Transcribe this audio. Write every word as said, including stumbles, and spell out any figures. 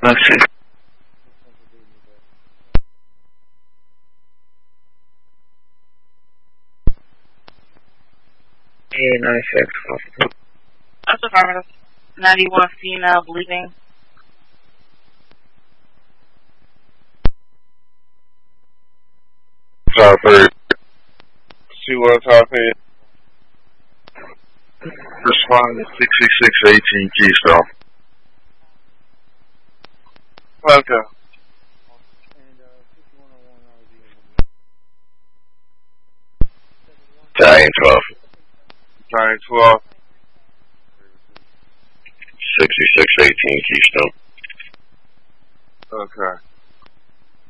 Let's see. Hey, ninety-six. That's affirmative. ninety-one female bleeding. Top three. Two one top eight. Respond to sixty-six eighteen Keystone. Okay. Italian twelve. Nine twelve. sixty-six eighteen Keystone. Okay.